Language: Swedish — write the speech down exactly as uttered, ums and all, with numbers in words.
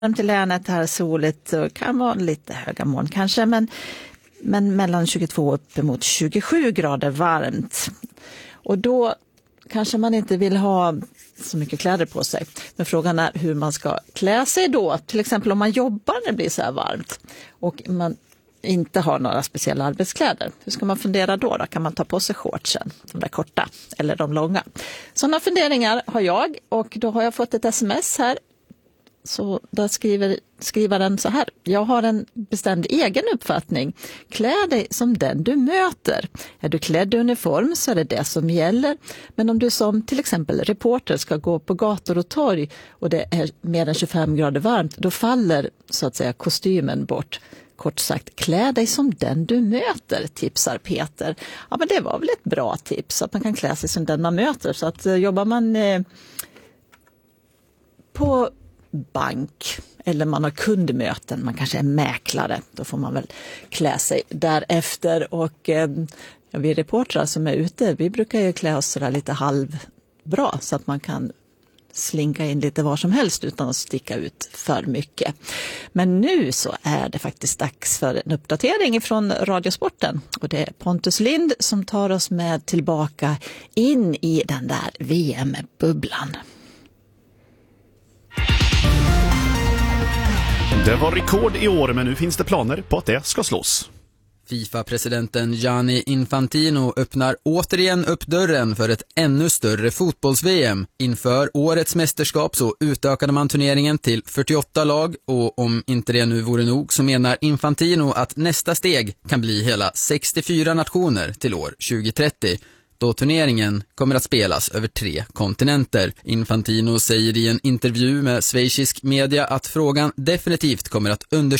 till länet här, soligt, och kan vara lite höga moln kanske, men, men mellan tjugotvå upp emot tjugosju grader varmt. Och då kanske man inte vill ha så mycket kläder på sig. Men frågan är hur man ska klä sig då. Till exempel om man jobbar när det blir så här varmt och man inte har några speciella arbetskläder. Hur ska man fundera då? Då kan man ta på sig shortsen, de där korta eller de långa. Sådana funderingar har jag, och då har jag fått ett sms här. Så där skriver skrivaren så här: jag har en bestämd egen uppfattning. Klä dig som den du möter. Är du klädd i uniform så är det det som gäller. Men om du som till exempel reporter ska gå på gator och torg och det är mer än tjugofem grader varmt, då faller så att säga kostymen bort. Kort sagt, klä dig som den du möter, tipsar Peter. Ja, men det var väl ett bra tips, att man kan klä sig som den man möter. Så att jobbar man eh, på bank eller man har kundmöten, man kanske är mäklare, då får man väl klä sig därefter. Och eh, ja, vi reportrar som är ute, vi brukar ju klä oss sådär lite halvbra så att man kan slinka in lite var som helst utan att sticka ut för mycket. Men nu så är det faktiskt dags för en uppdatering från Radiosporten, och det är Pontus Lind som tar oss med tillbaka in i den där V M-bubblan. Det var rekord i år, men nu finns det planer på att det ska slås. FIFA-presidenten Gianni Infantino öppnar återigen upp dörren för ett ännu större fotbolls-V M. Inför årets mästerskap så utökade man turneringen till fyrtioåtta lag, och om inte det nu vore nog så menar Infantino att nästa steg kan bli hela sextiofyra nationer till år tjugohundratrettio. Då turneringen kommer att spelas över tre kontinenter. Infantino säger i en intervju med schweizisk media att frågan definitivt kommer att undersökas